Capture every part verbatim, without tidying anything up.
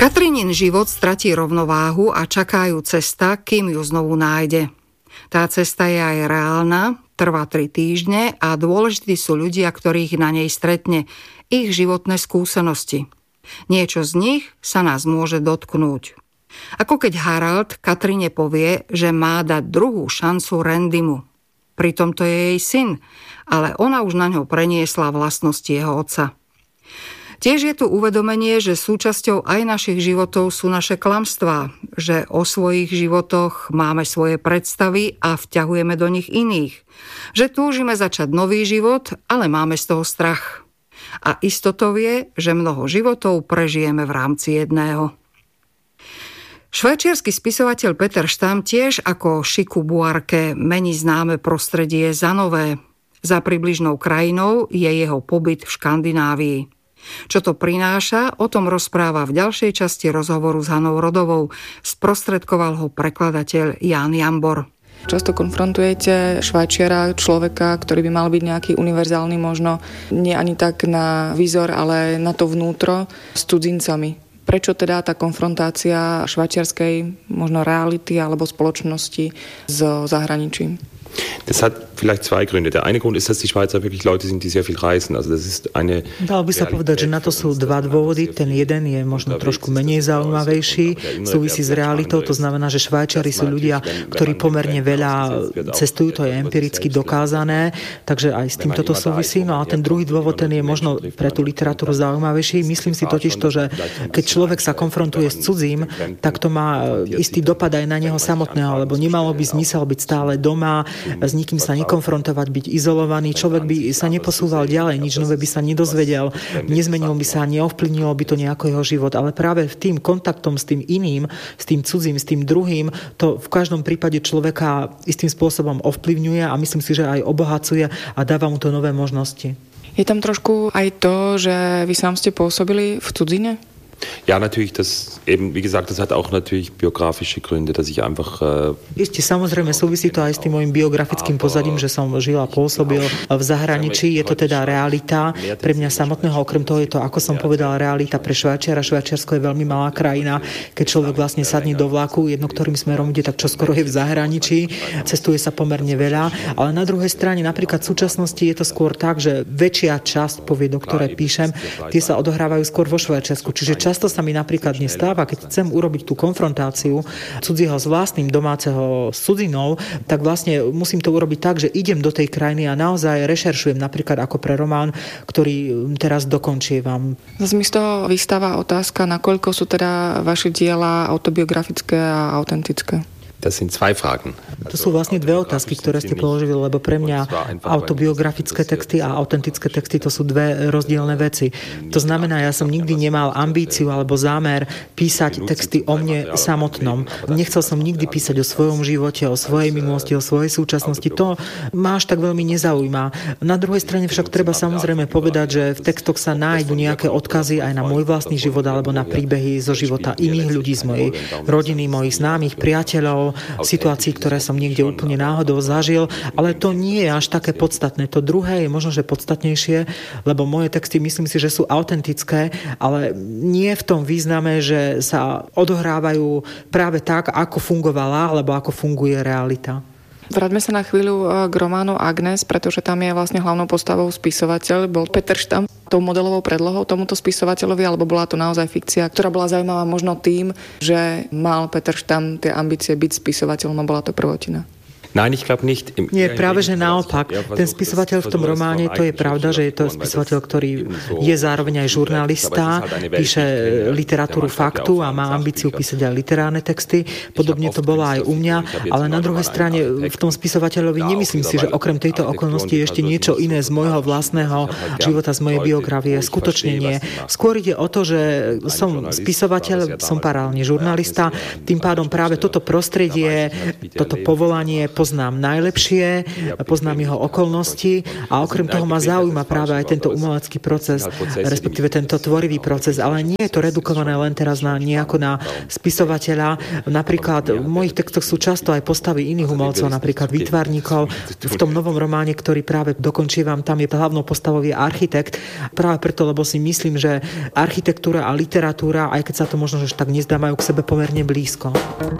Katrinin život stratí rovnováhu a čaká ju cesta, kým ju znovu nájde. Tá cesta je aj reálna, trvá tri týždne a dôležití sú ľudia, ktorých na nej stretne, ich životné skúsenosti. Niečo z nich sa nás môže dotknúť. Ako keď Harald Katrine povie, že má dať druhú šancu Randymu. Pritom to je jej syn, ale ona už na ňo preniesla vlastnosti jeho otca. Tiež je tu uvedomenie, že súčasťou aj našich životov sú naše klamstvá, že o svojich životoch máme svoje predstavy a vťahujeme do nich iných, že túžime začať nový život, ale máme z toho strach. A istotou je, že mnoho životov prežijeme v rámci jedného. Švajčiarsky spisovateľ Peter Štam tiež ako Chiku Buarque mení známe prostredie za nové. Za približnou krajinou je jeho pobyt v Škandinávii. Čo to prináša, o tom rozpráva v ďalšej časti rozhovoru s Hanou Rodovou. Sprostredkoval ho prekladateľ Ján Jambor. Často konfrontujete Švajčiara, človeka, ktorý by mal byť nejaký univerzálny, možno nie ani tak na výzor, ale na to vnútro s cudzincami. Prečo teda tá konfrontácia švajčiarskej možno reality alebo spoločnosti s zahraničím? Das hat vielleicht zwei Gründe. Der eine Grund ist, dass die Schweizer wirklich Leute sind, die sehr viel reisen. Also das ist eine Dalo by sa povedať, že na to sú dva dôvody. Ten jeden je možno trošku menej zaujímavejší, súvisí s realitou. To znamená, že Švajčiari sú ľudia, ktorí pomerne veľa cestujú, to je empiricky dokázané, takže aj s týmto to súvisí. No a ten druhý dôvod, ten je možno pre tú literatúru zaujímavejší. Myslím si totiž to, že keď človek sa konfrontuje s cudzím, tak to má istý dopad aj na neho samotného, lebo nemalo by zmysel byť stále doma, s nikým sa nekonfrontovať, byť izolovaný. Človek by sa neposúval ďalej, nič nové by sa nedozvedel, nezmenil by sa, neovplyvnilo by to nejako jeho život. Ale práve v tým kontaktom s tým iným, s tým cudzím, s tým druhým, to v každom prípade človeka istým spôsobom ovplyvňuje a myslím si, že aj obohacuje a dáva mu to nové možnosti. Je tam trošku aj to, že vy sám ste pôsobili v cudzine? Ja, natürlich, das eben, wie gesagt, das hat auch natürlich biografische Gründe, dass ich einfach... Äh, Isté, samozrejme, súvisí to aj s tým môjim biografickým pozadím, že som žil a pôsobil v zahraničí. Je to teda realita pre mňa samotného. Okrem toho je to, ako som povedal, realita pre Švajčiara. Švajčiarsko je veľmi malá krajina. Keď človek vlastne sadne do vlaku, jedno ktorým smerom ide, tak čoskoro je v zahraničí. Cestuje sa pomerne veľa. Ale na druhej strane, napríklad v súčasnosti je to skôr tak, že väčšia časť poviedok, ktoré píšem, tie sa odohrávajú skôr vo Švajčiarsku. Čiže často sa mi napríklad nestáva, keď chcem urobiť tú konfrontáciu cudzieho s vlastným, domáceho s cudzinou, tak vlastne musím to urobiť tak, že idem do tej krajiny a naozaj rešeršujem, napríklad ako pre román, ktorý teraz dokončievam. Zase mi z toho vystáva otázka, nakoľko sú teda vaše diela autobiografické a autentické. Das sind zwei Fragen. To sú vlastne dve otázky, ktoré ste položili, lebo pre mňa autobiografické texty a autentické texty to sú dve rozdielne veci. To znamená, ja som nikdy nemal ambíciu alebo zámer písať texty o mne samotnom. Nechcel som nikdy písať o svojom živote, o svojej minulosti, o svojej súčasnosti. To ma až tak veľmi nezaujíma. Na druhej strane však treba samozrejme povedať, že v textoch sa nájdu nejaké odkazy aj na môj vlastný život alebo na príbehy zo života iných ľudí z mojej rodiny, mojich známych, priateľov, situácií, ktoré som niekde úplne náhodou zažil, ale to nie je až také podstatné. To druhé je možno, že podstatnejšie, lebo moje texty myslím si, že sú autentické, ale nie v tom význame, že sa odohrávajú práve tak, ako fungovala, alebo ako funguje realita. Vráťme sa na chvíľu k románu Agnes, pretože tam je vlastne hlavnou postavou spisovateľ, bol Peter Štam. Tou modelovou predlohou tomuto spisovateľovi, alebo bola to naozaj fikcia, ktorá bola zaujímavá možno tým, že mal Peter Štam tie ambície byť spisovateľom a bola to prvotina? Nein, ich glaube nicht. Nie, práve že naopak. Ten spisovateľ v tom románe, to je pravda, že je to spisovateľ, ktorý je zároveň aj žurnalista, píše literatúru faktu a má ambíciu písať aj literárne texty. Podobne to bolo aj u mňa, ale na druhej strane v tom spisovateľovi nemyslím si, že okrem tejto okolnosti je ešte niečo iné z môjho vlastného života, z mojej biografie. Skutočne nie. Skôr ide o to, že som spisovateľ, som paralelne žurnalista, tým pádom práve toto prostredie, toto povolanie poznám najlepšie, poznám jeho okolnosti a okrem toho ma zaujíma práve aj tento umelecký proces, respektíve tento tvorivý proces, ale nie je to redukované len teraz na nejako na spisovateľa. Napríklad v mojich textoch sú často aj postavy iných umelcov, napríklad výtvarníkov. V tom novom románe, ktorý práve dokončívam, tam je hlavnou postavou je architekt. Práve preto, lebo si myslím, že architektúra a literatúra, aj keď sa to možno že tak nezdá, majú k sebe pomerne blízko.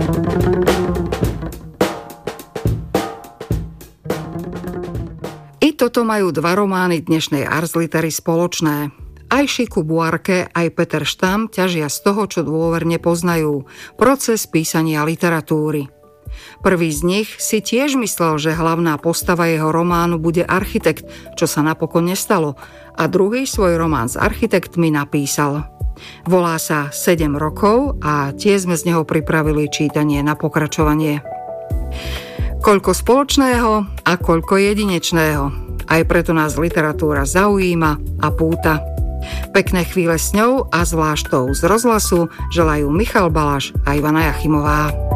I toto majú dva romány dnešnej Ars Litery spoločné. Aj Chiku Buarque, aj Peter Štam ťažia z toho, čo dôverne poznajú, proces písania literatúry. Prvý z nich si tiež myslel, že hlavná postava jeho románu bude architekt, čo sa napokon nestalo, a druhý svoj román s architektmi napísal. Volá sa sedem rokov a tiež sme z neho pripravili čítanie na pokračovanie. Koľko spoločného a koľko jedinečného. Aj preto nás literatúra zaujíma a púta. Pekné chvíle s ňou a zvlášť tou z rozhlasu želajú Michal Balaš a Ivana Jachimová.